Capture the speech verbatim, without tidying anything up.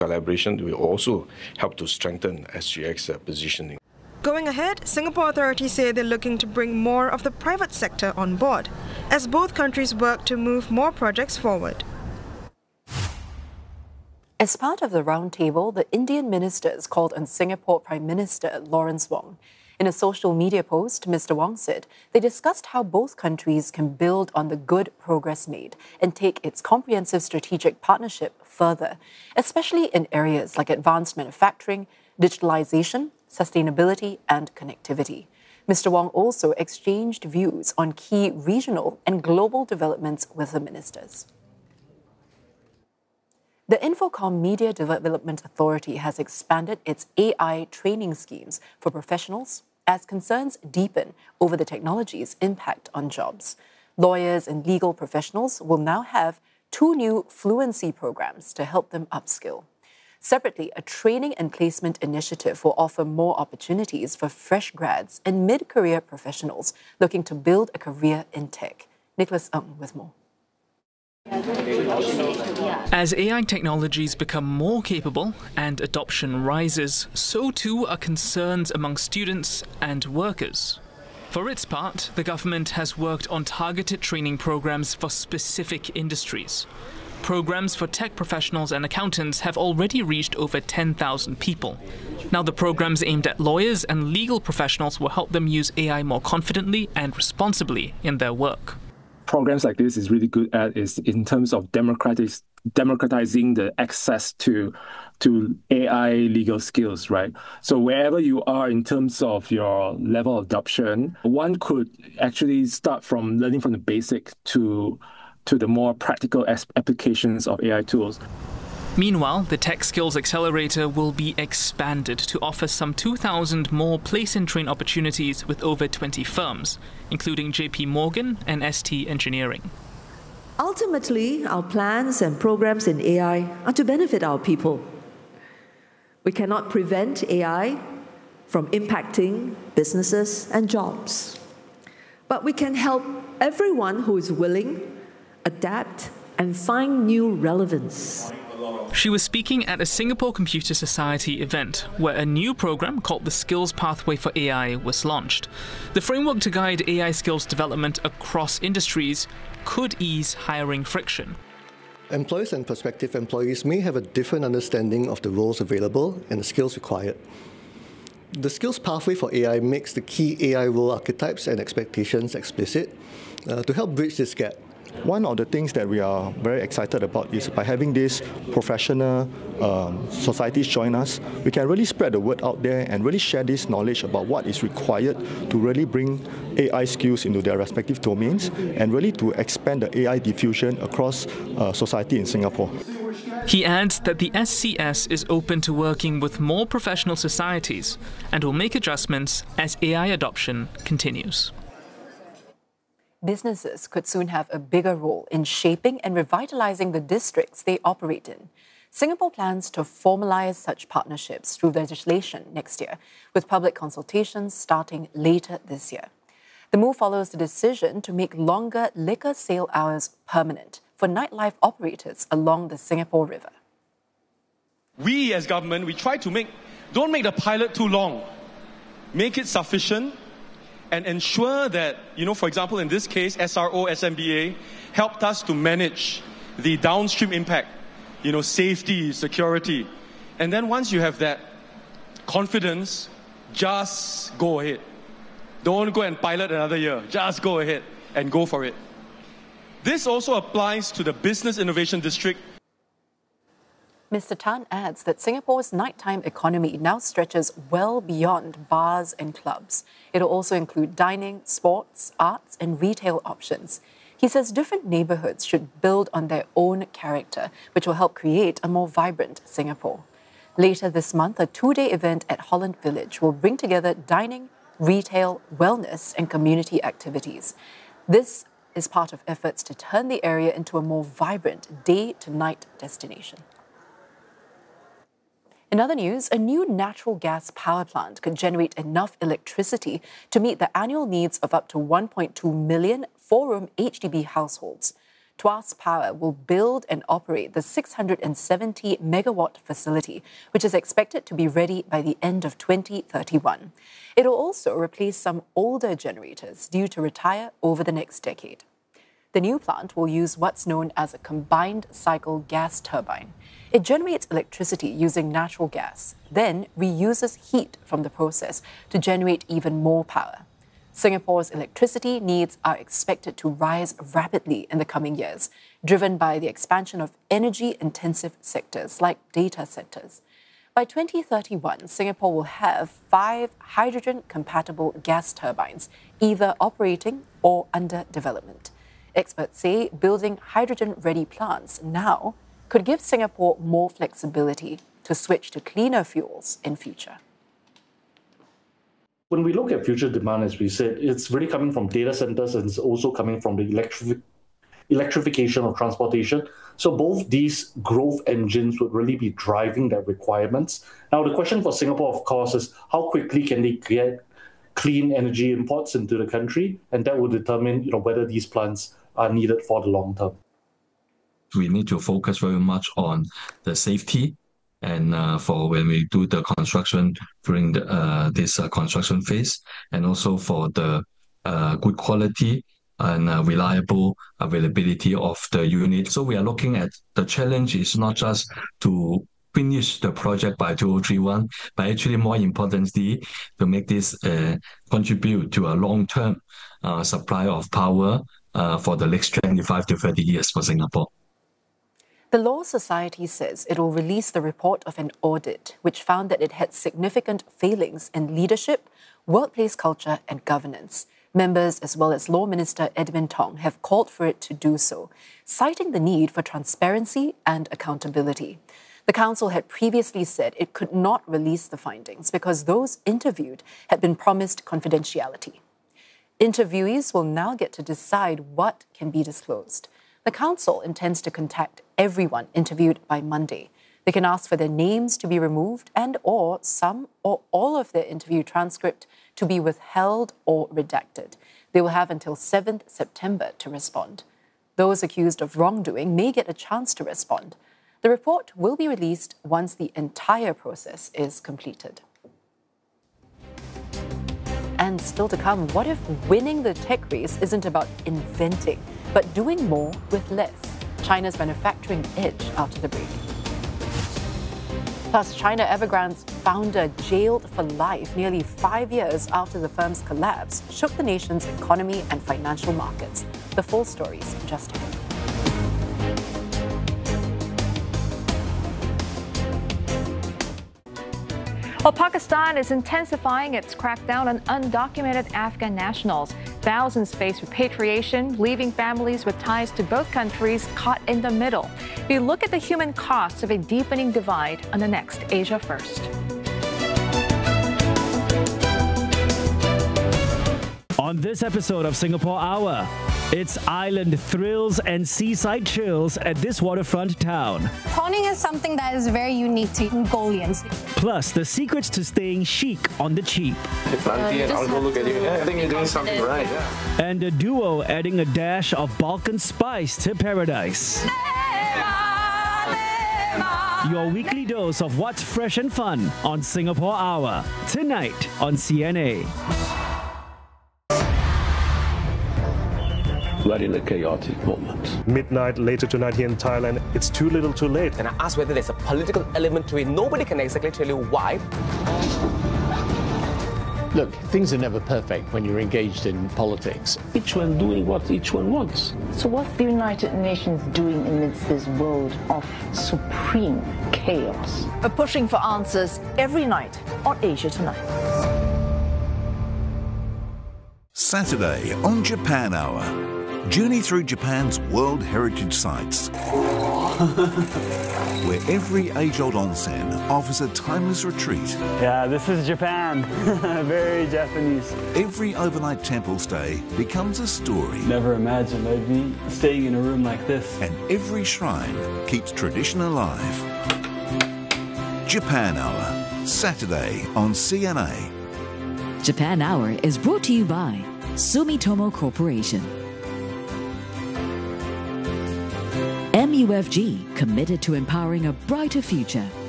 Collaboration will also help to strengthen S G X's uh, positioning. Going ahead, Singapore authorities say they're looking to bring more of the private sector on board, as both countries work to move more projects forward. As part of the roundtable, the Indian ministers called on Singapore Prime Minister Lawrence Wong. In a social media post, Mister Wong said they discussed how both countries can build on the good progress made and take its comprehensive strategic partnership further, especially in areas like advanced manufacturing, digitalization, sustainability, and connectivity. Mister Wong also exchanged views on key regional and global developments with the ministers. The Infocom Media Development Authority has expanded its A I training schemes for professionals as concerns deepen over the technology's impact on jobs. Lawyers and legal professionals will now have two new fluency programs to help them upskill. Separately, a training and placement initiative will offer more opportunities for fresh grads and mid-career professionals looking to build a career in tech. Nicholas Ng with more. As A I technologies become more capable and adoption rises, so too are concerns among students and workers. For its part, the government has worked on targeted training programs for specific industries. Programs for tech professionals and accountants have already reached over ten thousand people. Now the programs aimed at lawyers and legal professionals will help them use A I more confidently and responsibly in their work. Programs like this is really good at is in terms of democratiz- democratizing the access to to A I legal skills, right? So wherever you are in terms of your level of adoption, one could actually start from learning from the basic to to the more practical applications of A I tools. Meanwhile, the Tech Skills Accelerator will be expanded to offer some two thousand more place-and-train opportunities with over twenty firms, including J P Morgan and S T Engineering. Ultimately, our plans and programs in A I are to benefit our people. We cannot prevent A I from impacting businesses and jobs, but we can help everyone who is willing adapt and find new relevance. She was speaking at a Singapore Computer Society event where a new program called the Skills Pathway for A I was launched. The framework to guide A I skills development across industries could ease hiring friction. Employers and prospective employees may have a different understanding of the roles available and the skills required. The Skills Pathway for A I makes the key A I role archetypes and expectations explicit uh, to help bridge this gap. One of the things that we are very excited about is by having these professional um, societies join us, we can really spread the word out there and really share this knowledge about what is required to really bring A I skills into their respective domains and really to expand the A I diffusion across uh, society in Singapore. He adds that the S C S is open to working with more professional societies and will make adjustments as A I adoption continues. Businesses could soon have a bigger role in shaping and revitalizing the districts they operate in. Singapore plans to formalize such partnerships through legislation next year, with public consultations starting later this year. The move follows the decision to make longer liquor sale hours permanent for nightlife operators along the Singapore River. We as government, we try to make, don't make the pilot too long. Make it sufficient and ensure that, you know, for example, in this case, S R O, S M B A helped us to manage the downstream impact, you know, safety, security. And then once you have that confidence, just go ahead. Don't go and pilot another year. Just go ahead and go for it. This also applies to the Business Innovation District. Mister Tan adds that Singapore's nighttime economy now stretches well beyond bars and clubs. It'll also include dining, sports, arts, and retail options. He says different neighbourhoods should build on their own character, which will help create a more vibrant Singapore. Later this month, a two-day event at Holland Village will bring together dining, retail, wellness, and community activities. This is part of efforts to turn the area into a more vibrant day-to-night destination. In other news, a new natural gas power plant could generate enough electricity to meet the annual needs of up to one point two million four-room H D B households. Tuas Power will build and operate the six hundred seventy megawatt facility, which is expected to be ready by the end of twenty thirty-one. It will also replace some older generators due to retire over the next decade. The new plant will use what's known as a combined cycle gas turbine. It generates electricity using natural gas, then reuses heat from the process to generate even more power. Singapore's electricity needs are expected to rise rapidly in the coming years, driven by the expansion of energy-intensive sectors like data centers. By twenty thirty-one, Singapore will have five hydrogen-compatible gas turbines, either operating or under development. Experts say building hydrogen-ready plants now could give Singapore more flexibility to switch to cleaner fuels in future. When we look at future demand, as we said, it's really coming from data centers and it's also coming from the electric electrification of transportation. So both these growth engines would really be driving their requirements. Now, the question for Singapore, of course, is how quickly can they get clean energy imports into the country? And that will determine, you know, whether these plants are needed for the long term. We need to focus very much on the safety and uh, for when we do the construction during the, uh, this uh, construction phase, and also for the uh, good quality and uh, reliable availability of the unit. So we are looking at the challenge is not just to finish the project by two thousand thirty-one, but actually more importantly, to make this uh, contribute to a long-term uh, supply of power uh, for the next twenty-five to thirty years for Singapore. The Law Society says it will release the report of an audit which found that it had significant failings in leadership, workplace culture and governance. Members, as well as Law Minister Edwin Tong, have called for it to do so, citing the need for transparency and accountability. The Council had previously said it could not release the findings because those interviewed had been promised confidentiality. Interviewees will now get to decide what can be disclosed. The Council intends to contact everyone interviewed by Monday. They can ask for their names to be removed and or some or all of their interview transcript to be withheld or redacted. They will have until seventh September to respond. Those accused of wrongdoing may get a chance to respond. The report will be released once the entire process is completed. And still to come, what if winning the tech race isn't about inventing, but doing more with less? China's manufacturing edge after the break. Plus, China Evergrande's founder jailed for life nearly five years after the firm's collapse shook the nation's economy and financial markets. The full stories just ahead. Well, Pakistan is intensifying its crackdown on undocumented Afghan nationals. Thousands face repatriation, leaving families with ties to both countries caught in the middle. We look at the human costs of a deepening divide on the next Asia First. On this episode of Singapore Hour, it's island thrills and seaside chills at this waterfront town. Prawning is something that is very unique to Mongolians. Plus, the secrets to staying chic on the cheap. Auntie and uncle look at you. Yeah, I think you're doing something right. Yeah. And a duo adding a dash of Balkan spice to paradise. Your weekly dose of what's fresh and fun on Singapore Hour. Tonight on C N A. We're in a chaotic moment. Midnight later tonight here in Thailand, it's too little too late. And I asked whether there's a political element to it. Nobody can exactly tell you why. Look, things are never perfect when you're engaged in politics. Each one doing what each one wants. So what's the United Nations doing amidst this world of supreme chaos? We're pushing for answers every night on Asia Tonight. Saturday on Japan Hour. Journey through Japan's World Heritage Sites, where every age-old onsen offers a timeless retreat. Yeah, this is Japan. Very Japanese. Every overnight temple stay becomes a story. Never imagined I'd be staying in a room like this. And every shrine keeps tradition alive. Japan Hour, Saturday on C N A. Japan Hour is brought to you by Sumitomo Corporation. U F G, committed to empowering a brighter future.